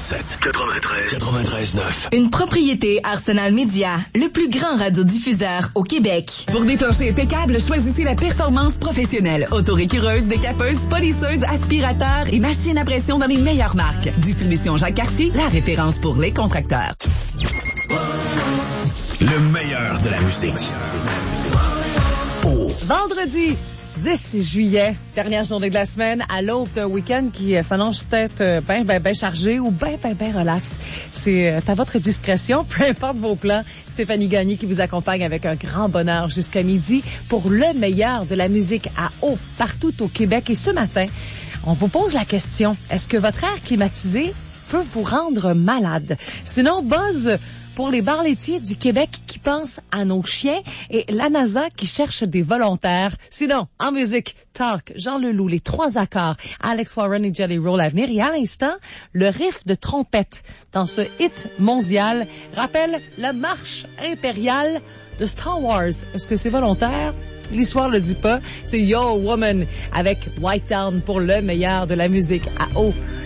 107. 93.9. Une propriété Arsenal Média, le plus grand radiodiffuseur au Québec. Pour des planchers impeccables, choisissez la performance professionnelle. Autorécureuse, décapeuse, polisseuse, aspirateur et machine à pression dans les meilleures marques. Distribution Jacques Cartier, la référence pour les contracteurs. Le meilleur de la musique. Vendredi 10 juillet, dernière journée de la semaine, à l'aube d'un week-end qui s'annonce peut-être ben chargé ou ben relax. C'est à votre discrétion, peu importe vos plans. Stéphanie Gagné qui vous accompagne avec un grand bonheur jusqu'à midi pour le meilleur de la musique à eau partout au Québec. Et ce matin, on vous pose la question, est-ce que votre air climatisé peut vous rendre malade? Sinon, buzz pour les bars laitiers du Québec qui pensent à nos chiens et la NASA qui cherche des volontaires. Sinon, en musique, talk, Jean Leloup, les 3 accords, Alex Warren et Jelly Roll à venir. Et à l'instant, le riff de trompette dans ce hit mondial rappelle la marche impériale de Star Wars. Est-ce que c'est volontaire? L'histoire le dit pas. C'est Yo Woman avec White Town pour le meilleur de la musique à eau.